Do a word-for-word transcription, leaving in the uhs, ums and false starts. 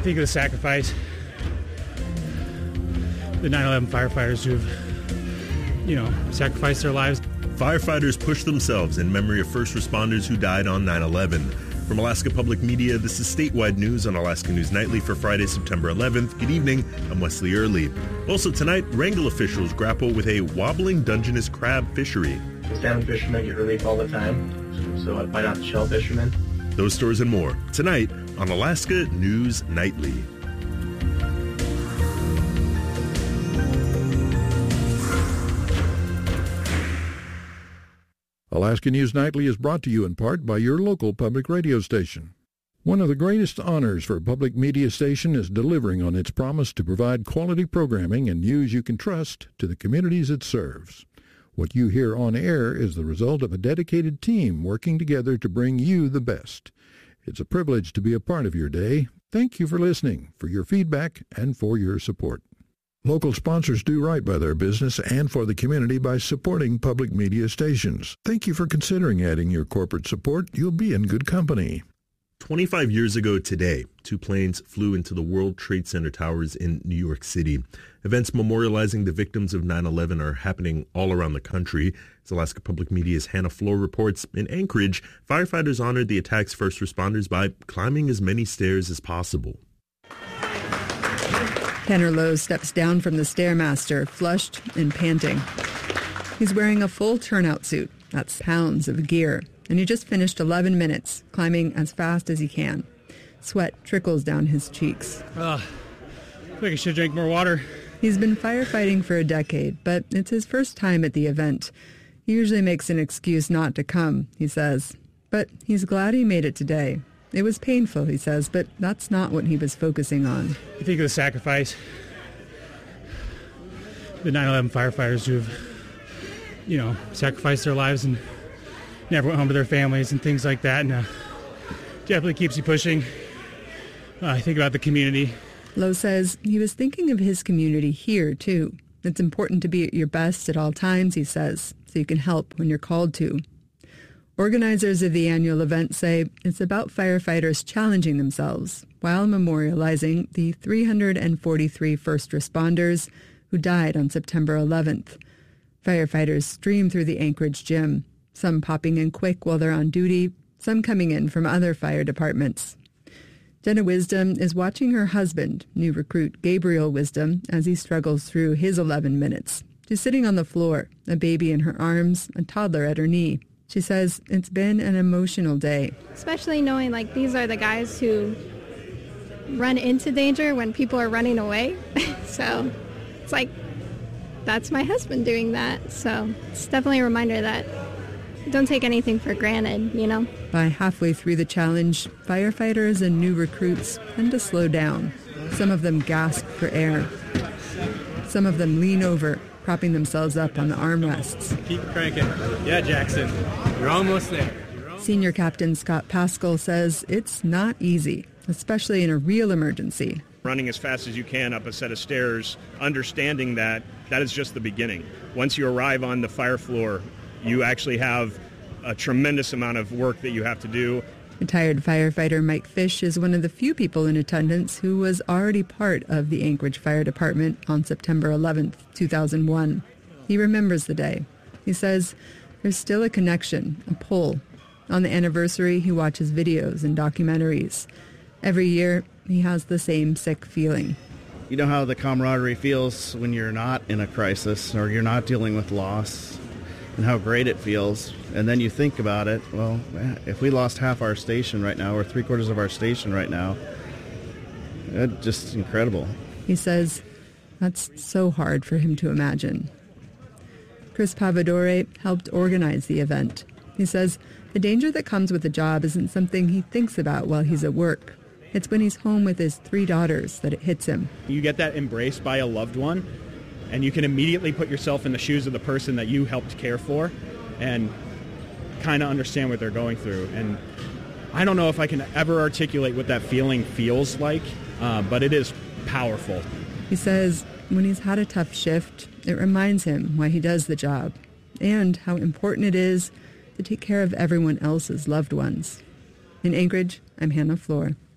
think of the sacrifice, the nine eleven firefighters who have, you know, sacrificed their lives. Firefighters push themselves in memory of first responders who died on nine eleven. From Alaska Public Media, this is Statewide News on Alaska News Nightly for Friday, September eleventh. Good evening, I'm Wesley Early. Also tonight, Wrangell officials grapple with a wobbling Dungeness crab fishery. Salmon fishermen get relief all the time, so I find out the shell fishermen. Those stories and more tonight on Alaska News Nightly. Alaska News Nightly is brought to you in part by your local public radio station. One of the greatest honors for a public media station is delivering on its promise to provide quality programming and news you can trust to the communities it serves. What you hear on air is the result of a dedicated team working together to bring you the best. It's a privilege to be a part of your day. Thank you for listening, for your feedback, and for your support. Local sponsors do right by their business and for the community by supporting public media stations. Thank you for considering adding your corporate support. You'll be in good company. twenty-five years ago today, two planes flew into the World Trade Center towers in New York City. Events memorializing the victims of nine eleven are happening all around the country. As Alaska Public Media's Hannah Floor reports, in Anchorage, firefighters honored the attack's first responders by climbing as many stairs as possible. Tanner Lowe steps down from the Stairmaster, flushed and panting. He's wearing a full turnout suit. That's pounds of gear. And he just finished eleven minutes, climbing as fast as he can. Sweat trickles down his cheeks. Uh, I think I should drink more water. He's been firefighting for a decade, but it's his first time at the event. He usually makes an excuse not to come, he says. But he's glad he made it today. It was painful, he says, but that's not what he was focusing on. You think of the sacrifice, the nine eleven firefighters who have, you know, sacrificed their lives and never went home to their families and things like that. And uh, definitely keeps you pushing. Uh, I think about the community. Lowe says he was thinking of his community here, too. It's important to be at your best at all times, he says, so you can help when you're called to. Organizers of the annual event say it's about firefighters challenging themselves while memorializing the three hundred forty-three first responders who died on September eleventh. Firefighters stream through the Anchorage gym, some popping in quick while they're on duty, some coming in from other fire departments. Jenna Wisdom is watching her husband, new recruit Gabriel Wisdom, as he struggles through his eleven minutes. She's sitting on the floor, a baby in her arms, a toddler at her knee. She says it's been an emotional day. Especially knowing like these are the guys who run into danger when people are running away. So it's like, that's my husband doing that. So it's definitely a reminder that don't take anything for granted, you know. By halfway through the challenge, firefighters and new recruits tend to slow down. Some of them gasp for air. Some of them lean over, propping themselves up on the armrests. Keep cranking. Yeah, Jackson, you're almost there. You're almost... Senior Captain Scott Pascal says it's not easy, especially in a real emergency. Running as fast as you can up a set of stairs, understanding that that is just the beginning. Once you arrive on the fire floor, you actually have a tremendous amount of work that you have to do. Retired firefighter Mike Fish is one of the few people in attendance who was already part of the Anchorage Fire Department on September eleventh, two thousand one. He remembers the day. He says there's still a connection, a pull. On the anniversary, he watches videos and documentaries. Every year, he has the same sick feeling. You know how the camaraderie feels when you're not in a crisis or you're not dealing with loss, and how great it feels. And then you think about it, well, if we lost half our station right now or three quarters of our station right now, it's just incredible. He says that's so hard for him to imagine. Chris Pavadore helped organize the event. He says the danger that comes with the job isn't something he thinks about while he's at work. It's when he's home with his three daughters that it hits him. You get that embraced by a loved one, and you can immediately put yourself in the shoes of the person that you helped care for and kind of understand what they're going through. And I don't know if I can ever articulate what that feeling feels like, uh, but it is powerful. He says when he's had a tough shift, it reminds him why he does the job and how important it is to take care of everyone else's loved ones. In Anchorage, I'm Hannah Floor.